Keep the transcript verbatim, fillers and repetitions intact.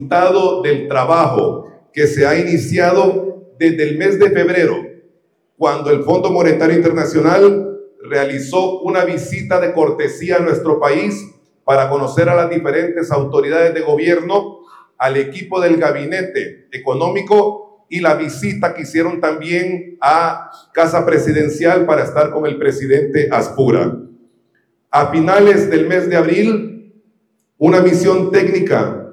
resultado del trabajo que se ha iniciado desde el mes de febrero, cuando el Fondo Monetario Internacional realizó una visita de cortesía a nuestro país para conocer a las diferentes autoridades de gobierno, al equipo del gabinete económico y la visita que hicieron también a Casa Presidencial para estar con el presidente Aspura. A finales del mes de abril, una misión técnica